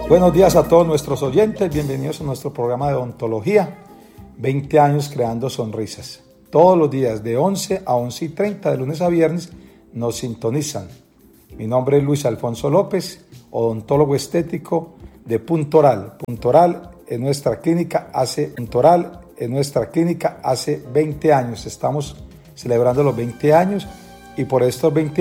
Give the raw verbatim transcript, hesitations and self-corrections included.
Buenos días a todos nuestros oyentes, bienvenidos a nuestro programa de odontología, veinte años creando sonrisas. Todos los días de once a once y treinta, de lunes a viernes, nos sintonizan. Mi nombre es Luis Alfonso López, odontólogo estético de Puntoral. Puntoral en nuestra clínica hace, Puntoral en nuestra clínica hace veinte años. Estamos celebrando los veinte años y por estos veinte